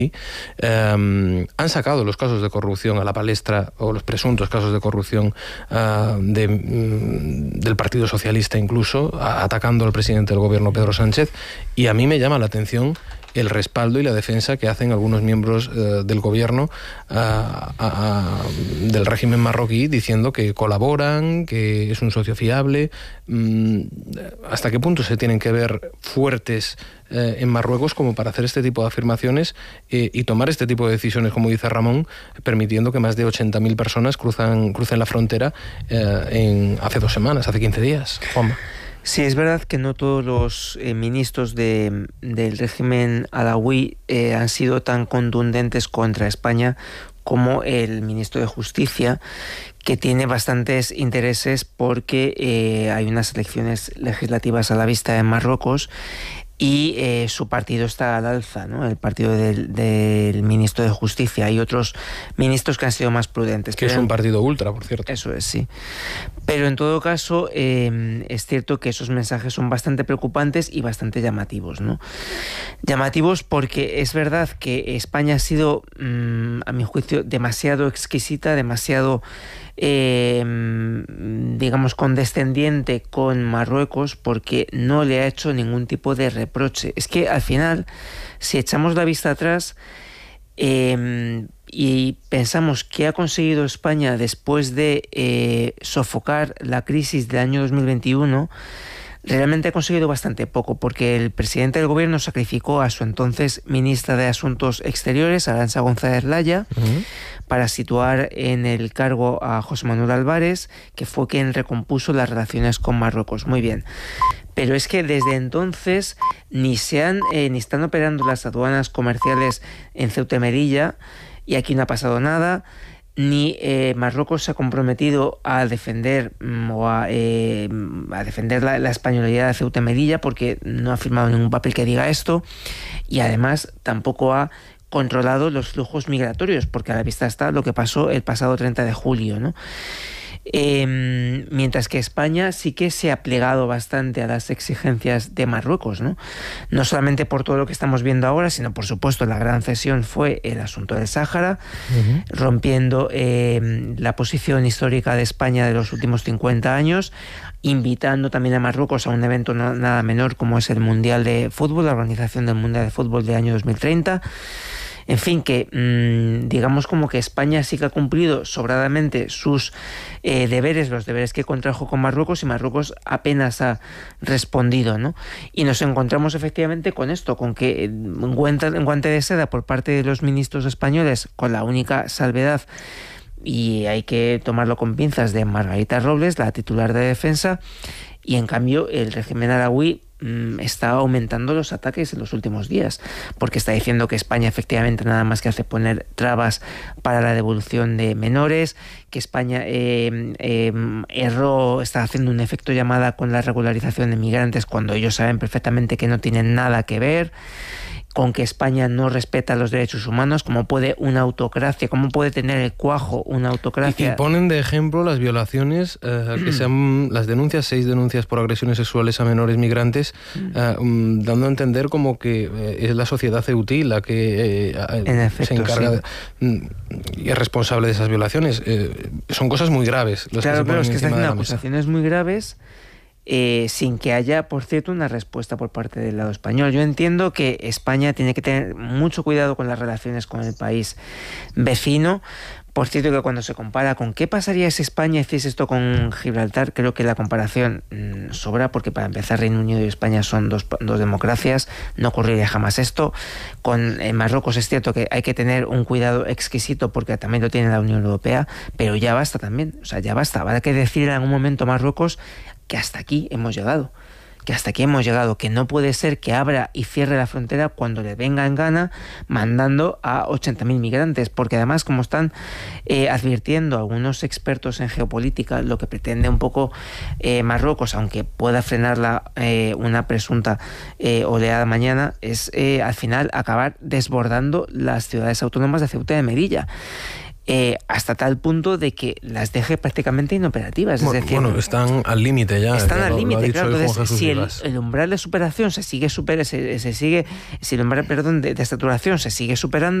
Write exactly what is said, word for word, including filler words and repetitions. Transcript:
Eh, han sacado los casos de corrupción a la palestra, o los presuntos casos de corrupción uh, de, mm, del Partido Socialista incluso, a, atacando al presidente del gobierno, Pedro Sánchez, y a mí me llama la atención el respaldo y la defensa que hacen algunos miembros uh, del gobierno uh, a, a, del régimen marroquí, diciendo que colaboran, que es un socio fiable. Mm, ¿Hasta qué punto se tienen que ver fuertes eh, en Marruecos como para hacer este tipo de afirmaciones eh, y tomar este tipo de decisiones, como dice Ramón, permitiendo que más de ochenta mil personas cruzan, crucen la frontera eh, en, hace dos semanas, hace quince días? Juanma. Sí, es verdad que no todos los eh, ministros de, del régimen alawí eh, han sido tan contundentes contra España como el ministro de Justicia, que tiene bastantes intereses porque eh, hay unas elecciones legislativas a la vista en Marruecos y eh, su partido está al alza, ¿no? El partido del, del ministro de Justicia. Hay otros ministros que han sido más prudentes. Que pero, es un partido ultra, por cierto. Eso es, sí. Pero en todo caso, eh, es cierto que esos mensajes son bastante preocupantes y bastante llamativos, ¿no? Llamativos porque es verdad que España ha sido, mmm, a mi juicio, demasiado exquisita, demasiado... Eh, digamos condescendiente con Marruecos, porque no le ha hecho ningún tipo de reproche. Es que al final, si echamos la vista atrás eh, y pensamos qué ha conseguido España después de eh, sofocar la crisis del año dos mil veintiuno, realmente ha conseguido bastante poco, porque el presidente del gobierno sacrificó a su entonces ministra de Asuntos Exteriores, Arantxa González Laya, uh-huh. para situar en el cargo a José Manuel Álvarez, que fue quien recompuso las relaciones con Marruecos. Muy bien. Pero es que desde entonces ni se han, eh, ni están operando las aduanas comerciales en Ceuta y Melilla, y aquí no ha pasado nada. Ni eh, Marruecos se ha comprometido a defender mm, o a, eh, a defender la, la españolidad de Ceuta y Melilla, porque no ha firmado ningún papel que diga esto, y además tampoco ha controlado los flujos migratorios, porque a la vista está lo que pasó el pasado treinta de julio, ¿no? Eh, mientras que España sí que se ha plegado bastante a las exigencias de Marruecos, ¿no? No solamente por todo lo que estamos viendo ahora, sino por supuesto la gran cesión fue el asunto del Sáhara, uh-huh. rompiendo eh, la posición histórica de España de los últimos cincuenta años, invitando también a Marruecos a un evento no, nada menor como es el Mundial de Fútbol, la organización del Mundial de Fútbol del año dos mil treinta. En fin, que mmm, digamos como que España sí que ha cumplido sobradamente sus eh, deberes, los deberes que contrajo con Marruecos, y Marruecos apenas ha respondido, ¿no? Y nos encontramos efectivamente con esto, con que un guante, un guante de seda por parte de los ministros españoles, con la única salvedad, y hay que tomarlo con pinzas, de Margarita Robles, la titular de Defensa, y en cambio el régimen alawí está aumentando los ataques en los últimos días, porque está diciendo que España efectivamente nada más que hace poner trabas para la devolución de menores, que España eh, eh, erró, está haciendo un efecto llamada con la regularización de migrantes, cuando ellos saben perfectamente que no tienen nada que ver, con que España no respeta los derechos humanos. ¿Cómo puede una autocracia, cómo puede tener el cuajo una autocracia? Y, y ponen de ejemplo las violaciones, eh, que se han, las denuncias, seis denuncias por agresiones sexuales a menores migrantes, eh, um, dando a entender como que eh, es la sociedad ceutí la que eh, en efecto, se encarga sí. de, y es responsable de esas violaciones. Eh, son cosas muy graves. Los claro, que se pero es que están haciendo mesa. acusaciones muy graves. Eh, sin que haya, por cierto, una respuesta por parte del lado español. Yo entiendo que España tiene que tener mucho cuidado con las relaciones con el país vecino. Por cierto, que cuando se compara con qué pasaría si España hiciese esto con Gibraltar, creo que la comparación mmm, sobra, porque para empezar Reino Unido y España son dos, dos democracias, no ocurriría jamás esto. Con eh, Marruecos es cierto que hay que tener un cuidado exquisito, porque también lo tiene la Unión Europea, pero ya basta también, o sea, ya basta. Habrá que decir en algún momento a Marruecos que hasta aquí hemos llegado, que hasta aquí hemos llegado, que no puede ser que abra y cierre la frontera cuando le venga en gana, mandando a ochenta mil migrantes, porque además, como están eh, advirtiendo algunos expertos en geopolítica, lo que pretende un poco eh, Marruecos, aunque pueda frenarla eh, una presunta eh, oleada mañana, es eh, al final acabar desbordando las ciudades autónomas de Ceuta y de Melilla. eh, hasta tal punto de que las deje prácticamente inoperativas. Bueno, es decir, bueno, están al límite ya. Están ya al límite, claro. Entonces, si el, el umbral de superación se sigue super, se, se sigue, si el umbral, perdón, de, de saturación se sigue superando,